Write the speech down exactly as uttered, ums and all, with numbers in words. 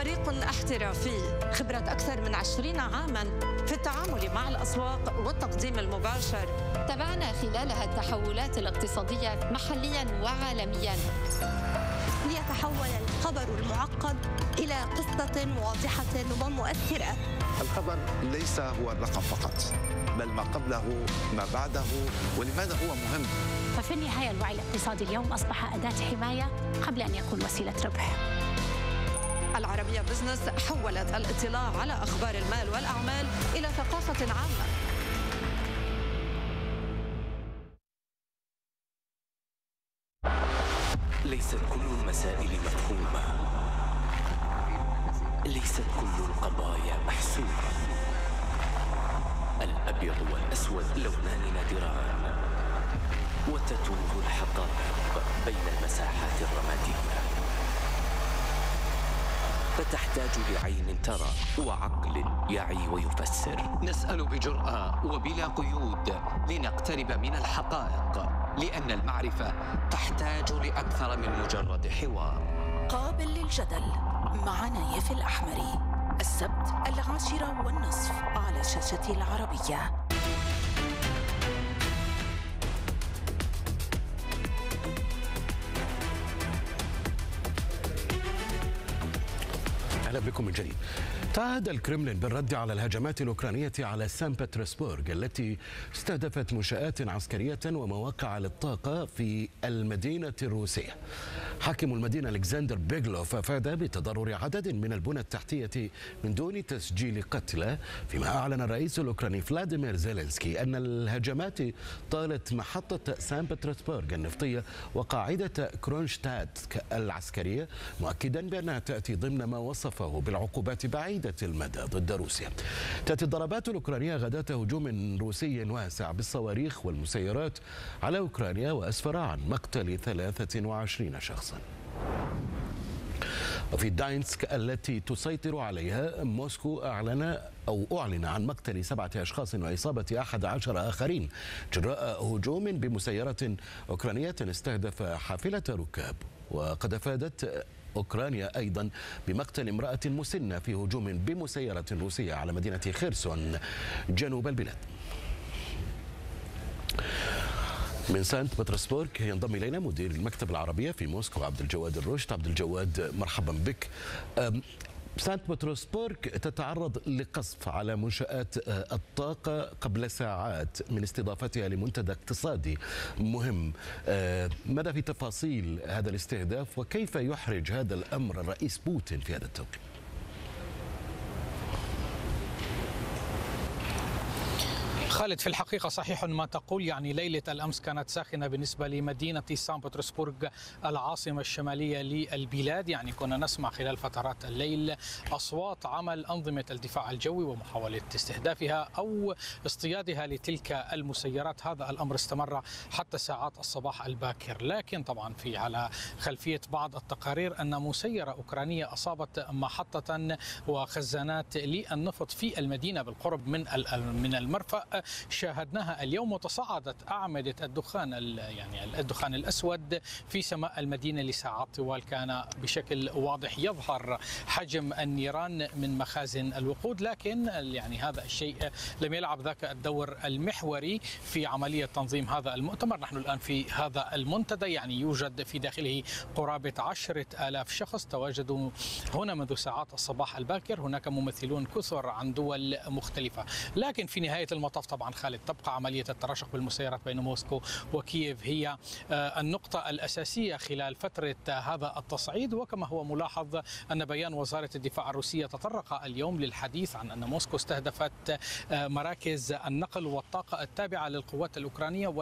فريق احترافي خبرة أكثر من عشرين عاماً في التعامل مع الأسواق والتقديم المباشر. تابعنا خلالها التحولات الاقتصادية محلياً وعالمياً ليتحول الخبر المعقد إلى قصة واضحة ومؤثرة. الخبر ليس هو الرقم فقط، بل ما قبله ما بعده ولماذا هو مهم. ففي النهاية الوعي الاقتصادي اليوم أصبح أداة حماية قبل أن يكون وسيلة ربح. العربية بزنس حولت الاطلاع على أخبار المال والأعمال إلى ثقافة عامة. ليست كل المسائل مفهومة، ليست كل القضايا محسومة. الأبيض والأسود لونان نادران، وتتوه الحقائق بين المساحات الرمادية، فتحتاج لعين ترى وعقل يعي ويفسر. نسأل بجرأة وبلا قيود لنقترب من الحقائق، لأن المعرفة تحتاج لأكثر من مجرد حوار. قابل للجدل مع نايف الأحمري، السبت العاشرة والنصف على شاشة العربية. أهلا بكم من جديد. تعهد الكرملين بالرد على الهجمات الأوكرانية على سان بطرسبورغ التي استهدفت منشآت عسكرية ومواقع للطاقة في المدينة الروسية. حاكم المدينة ألكسندر بيغلوف أفاد بتضرر عدد من البنى التحتية من دون تسجيل قتلى، فيما أعلن الرئيس الأوكراني فلاديمير زيلينسكي أن الهجمات طالت محطة سان بطرسبورغ النفطية وقاعدة كرونشتاد العسكرية، مؤكدا بأنها تأتي ضمن ما وصفه بالعقوبات بعيدة المدى ضد روسيا. تأتي الضربات الأوكرانية غداة هجوم روسي واسع بالصواريخ والمسيرات على أوكرانيا، وأسفر عن مقتل ثلاثة وعشرين شخصا. وفي داينسك التي تسيطر عليها موسكو أعلن أو أعلن عن مقتل سبعة أشخاص وإصابة أحد عشر آخرين جراء هجوم بمسيرة أوكرانية استهدف حافلة ركاب. وقد أفادت أوكرانيا أيضا بمقتل امرأة مسنة في هجوم بمسيرة روسية على مدينة خيرسون جنوب البلاد. من سانت بطرسبورغ ينضم إلينا مدير المكتب العربية في موسكو عبد الجواد الرشد. عبد الجواد مرحبا بك. سانت بطرسبورغ تتعرض لقصف على منشآت الطاقة قبل ساعات من استضافتها لمنتدى اقتصادي مهم. ماذا في تفاصيل هذا الاستهداف وكيف يحرج هذا الأمر الرئيس بوتين في هذا التوقيت؟ خالد، في الحقيقة صحيح ما تقول، يعني ليلة الأمس كانت ساخنة بالنسبة لمدينة سان بطرسبورغ العاصمة الشمالية للبلاد. يعني كنا نسمع خلال فترات الليل أصوات عمل أنظمة الدفاع الجوي ومحاولة استهدافها أو اصطيادها لتلك المسيرات. هذا الأمر استمر حتى ساعات الصباح الباكر، لكن طبعا في على خلفية بعض التقارير أن مسيرة أوكرانية أصابت محطة وخزانات للنفط في المدينة بالقرب من من المرفأ شاهدناها اليوم، وتصاعدت أعمدة الدخان يعني الدخان الأسود في سماء المدينة لساعات طوال. كان بشكل واضح يظهر حجم النيران من مخازن الوقود، لكن يعني هذا الشيء لم يلعب ذاك الدور المحوري في عملية تنظيم هذا المؤتمر. نحن الآن في هذا المنتدى يعني يوجد في داخله قرابة عشرة آلاف شخص تواجدوا هنا منذ ساعات الصباح الباكر. هناك ممثلون كثر عن دول مختلفة، لكن في نهاية المطاف طبعا خالد تبقى عملية التراشق بالمسيرات بين موسكو وكييف هي النقطة الأساسية خلال فترة هذا التصعيد. وكما هو ملاحظ أن بيان وزارة الدفاع الروسية تطرق اليوم للحديث عن أن موسكو استهدفت مراكز النقل والطاقة التابعة للقوات الأوكرانية